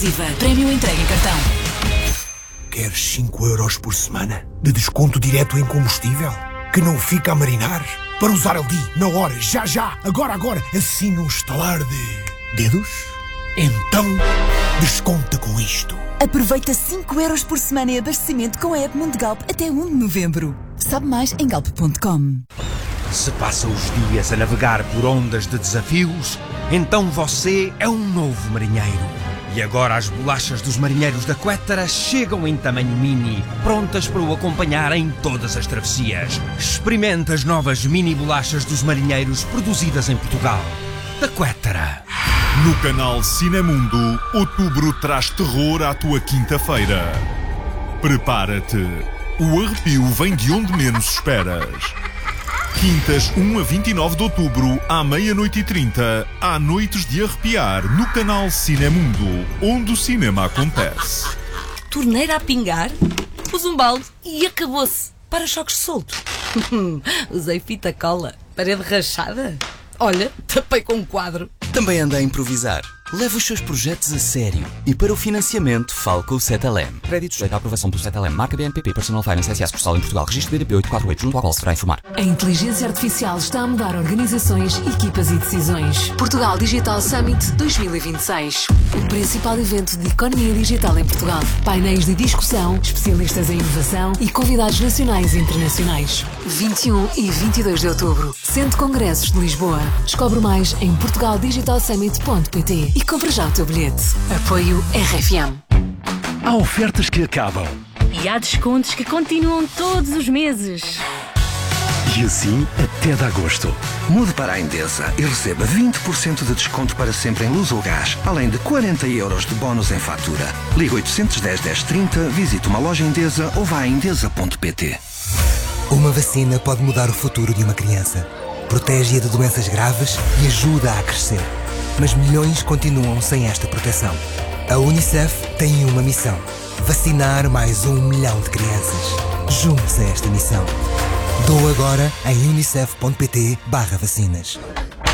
Prémio entregue em cartão. Queres 5 euros por semana de desconto direto em combustível? Que não fica a marinar? Para usar ali, na hora, já, agora, assim num estalar de dedos? Então, desconta com isto. Aproveita 5 euros por semana em abastecimento com a app Mundo Galp até 1 de novembro. Sabe mais em galp.com. Se passa os dias a navegar por ondas de desafios, então você é um novo marinheiro. E agora as bolachas dos marinheiros da Quettara chegam em tamanho mini, prontas para o acompanhar em todas as travessias. Experimente as novas mini bolachas dos marinheiros produzidas em Portugal. Da Quettara. No canal Cinemundo, outubro traz terror à tua quinta-feira. Prepara-te. O arrepio vem de onde menos esperas. Quintas 1 a 29 de outubro, à 00:30, há noites de arrepiar no canal Cinemundo, onde o cinema acontece. Torneira a pingar, pus um balde e acabou-se. Para-choques solto. Usei fita cola. Parede rachada. Olha, tapei com um quadro. Também anda a improvisar. Leve os seus projetos a sério. E para o financiamento, fale com o Cetelem. Crédito sujeito à aprovação do Cetelem. Marca BNPP Personal Finance S.A. Sucursal em Portugal. Registro BDP 848 junto ao qual se vai informar. A inteligência artificial está a mudar organizações, equipas e decisões. Portugal Digital Summit 2026. O principal evento de economia digital em Portugal. Painéis de discussão, especialistas em inovação e convidados nacionais e internacionais. 21 e 22 de outubro. Centro de Congressos de Lisboa. Descobre mais em portugaldigitalsummit.pt e compra já o teu bilhete. Apoio RFM. Há ofertas que acabam. E há descontos que continuam todos os meses. E assim até de agosto. Mude para a Endesa e receba 20% de desconto para sempre em luz ou gás, além de 40 euros de bónus em fatura. Liga 810 1030, visite uma loja Endesa ou vá a endesa.pt. Uma vacina pode mudar o futuro de uma criança. Protege-a de doenças graves e ajuda a crescer. Mas milhões continuam sem esta proteção. A Unicef tem uma missão: vacinar mais 1 milhão de crianças. Junte-se a esta missão. Doa agora em unicef.pt/vacinas.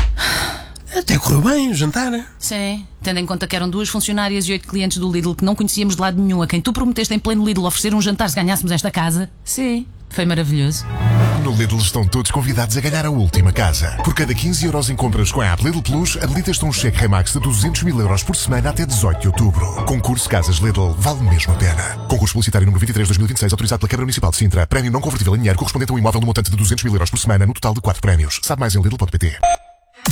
Até correu bem o jantar, né? Sim, tendo em conta que eram 2 funcionárias e 8 clientes do Lidl que não conhecíamos de lado nenhum, a quem tu prometeste em pleno Lidl oferecer um jantar se ganhássemos esta casa. Sim, foi maravilhoso. No Lidl estão todos convidados a ganhar a última casa. Por cada 15 euros em compras com a app Lidl Plus, habilitas-te um cheque Remax de 200 mil euros por semana até 18 de outubro. Concurso Casas Lidl, vale mesmo a pena. Concurso publicitário número 23/2026, autorizado pela Câmara Municipal de Sintra. Prémio não convertível em dinheiro correspondente a um imóvel no montante de 200 mil euros por semana, no total de 4 prémios. Sabe mais em Lidl.pt.